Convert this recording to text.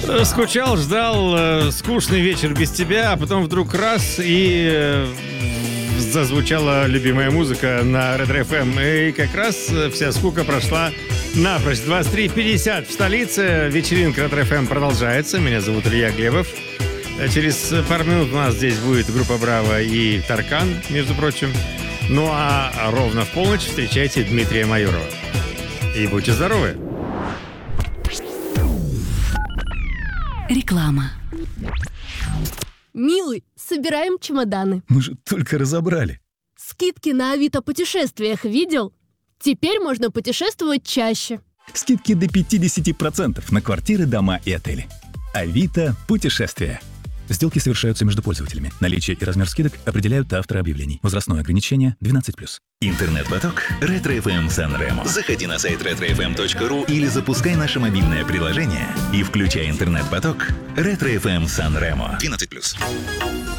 Скучал, ждал, скучный вечер без тебя, а потом вдруг раз и зазвучала любимая музыка на Ретро-ФМ. И как раз вся скука прошла напрочь. 23:50 в столице. Вечеринка Ретро-ФМ продолжается. Меня зовут Илья Глебов. Через пару минут у нас здесь будет группа «Браво» и Таркан, между прочим. Ну а ровно в полночь встречайте Дмитрия Майорова. И будьте здоровы! Реклама. Милый, собираем чемоданы. Мы же только разобрали. Скидки на Авито путешествиях видел? Теперь можно путешествовать чаще. Скидки до 50% на квартиры, дома и отели. Авито путешествия. Сделки совершаются между пользователями. Наличие и размер скидок определяют авторы объявлений. Возрастное ограничение 12+. Интернет-поток Ретро-ФМ Сан-Ремо. Заходи на сайт retrofm.ru или запускай наше мобильное приложение и включай интернет-поток Ретро-ФМ Сан-Ремо. 12+.